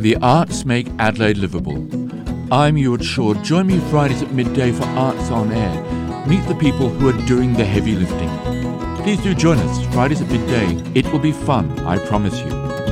The arts make Adelaide livable. I'm Ewart Shaw. Join me Fridays at midday for Arts on Air. Meet the people who are doing the heavy lifting. Please do join us Fridays at midday. It will be fun, I promise you.